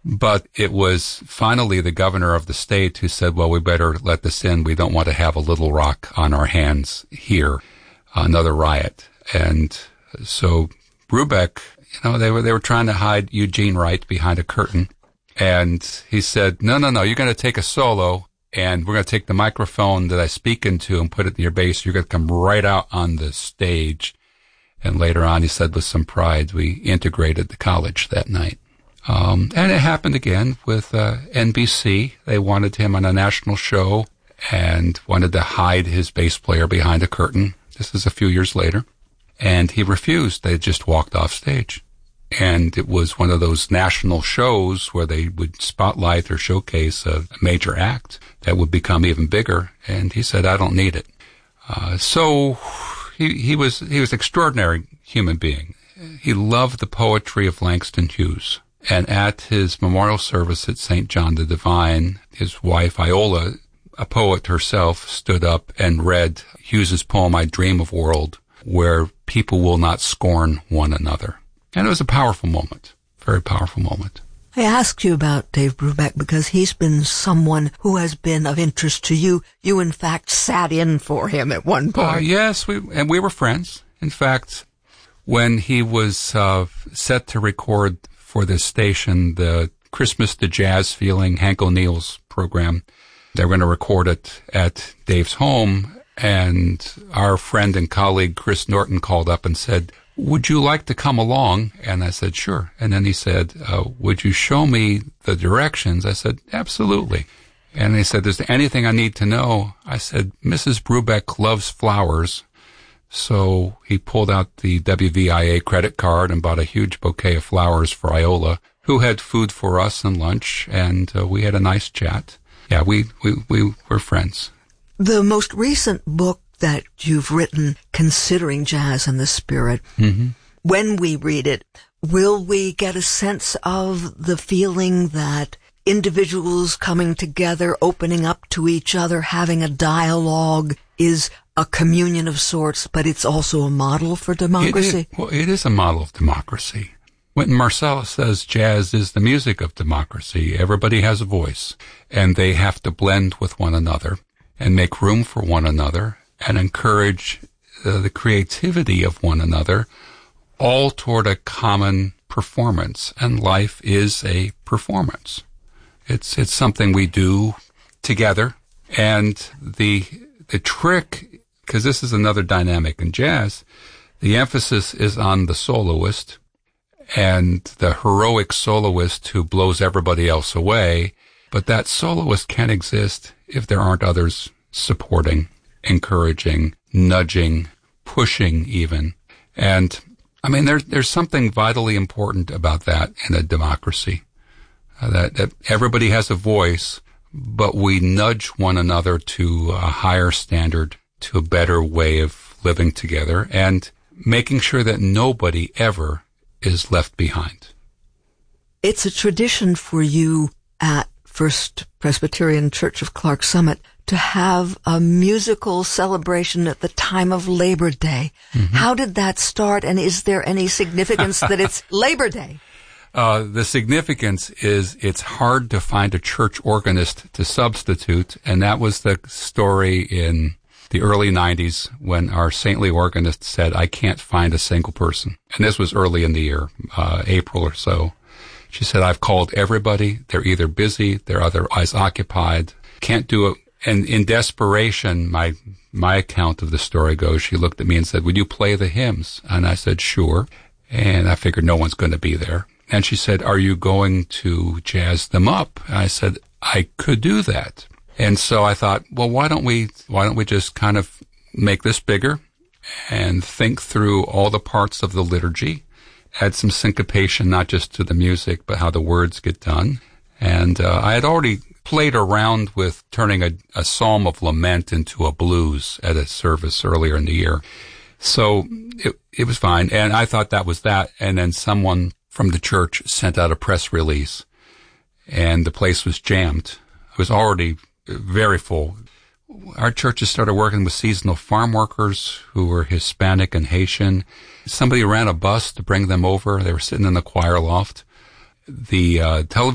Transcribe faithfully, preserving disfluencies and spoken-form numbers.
But it was finally the governor of the state who said, well, we better let this in. We don't want to have a Little Rock on our hands here, another riot. And so Brubeck, you know, they were, they were trying to hide Eugene Wright behind a curtain. And he said, no, no, no, you're going to take a solo and we're going to take the microphone that I speak into and put it in your bass. You're going to come right out on the stage. And later on, he said with some pride, we integrated the college that night. Um, and it happened again with uh, N B C. They wanted him on a national show and wanted to hide his bass player behind a curtain. This is a few years later. And he refused. They just walked off stage. And it was one of those national shows where they would spotlight or showcase a major act that would become even bigger. And he said, I don't need it. Uh, so he, he was, he was an extraordinary human being. He loved the poetry of Langston Hughes. And at his memorial service at Saint John the Divine, his wife, Iola, a poet herself, stood up and read Hughes's poem, I Dream of World, where people will not scorn one another. And it was a powerful moment, very powerful moment. I asked you about Dave Brubeck because he's been someone who has been of interest to you. You, in fact, sat in for him at one point. Uh, yes, we, and we were friends. In fact, when he was uh, set to record for this station, the Christmas to Jazz Feeling, Hank O'Neill's program, they were going to record it at Dave's home, and our friend and colleague Chris Norton called up and said, would you like to come along? And I said, sure. And then he said, uh, would you show me the directions? I said, absolutely. And he said, is there anything I need to know? I said, Missus Brubeck loves flowers. So he pulled out the W V I A credit card and bought a huge bouquet of flowers for Iola, who had food for us and lunch, and uh, we had a nice chat. Yeah, we, we, we were friends. The most recent book that you've written, Considering Jazz and the Spirit, mm-hmm. when we read it, will we get a sense of the feeling that individuals coming together, opening up to each other, having a dialogue is a communion of sorts, but it's also a model for democracy? It is, well, it is a model of democracy. Wynton Marsalis says jazz is the music of democracy. Everybody has a voice, and they have to blend with one another and make room for one another and encourage uh, the creativity of one another, all toward a common performance. And life is a performance. It's it's something we do together. And the the trick, because this is another dynamic in jazz, the emphasis is on the soloist and the heroic soloist who blows everybody else away. But that soloist can't exist if there aren't others supporting, encouraging, nudging, pushing even. And I mean, there's, there's something vitally important about that in a democracy, uh, that, that everybody has a voice, but we nudge one another to a higher standard, to a better way of living together, and making sure that nobody ever is left behind. It's a tradition for you at First Presbyterian Church of Clark Summit to have a musical celebration at the time of Labor Day. Mm-hmm. How did that start, and is there any significance that it's Labor Day? Uh, the significance is it's hard to find a church organist to substitute, and that was the story in the early nineties when our saintly organist said, I can't find a single person. And this was early in the year, uh, April or so. She said, I've called everybody. They're either busy, they're otherwise occupied, can't do it. And in desperation, my my account of the story goes, she looked at me and said, would you play the hymns? And I said, sure. And I figured no one's going to be there. And she said, are you going to jazz them up? And I said, I could do that. And so I thought, well, why don't we, why don't we just kind of make this bigger and think through all the parts of the liturgy, add some syncopation, not just to the music, but how the words get done. And uh, I had already played around with turning a, a psalm of lament into a blues at a service earlier in the year. So it, it was fine. And I thought that was that. And then someone from the church sent out a press release, and the place was jammed. It was already very full. Our churches started working with seasonal farm workers who were Hispanic and Haitian. Somebody ran a bus to bring them over. They were sitting in the choir loft. The uh, television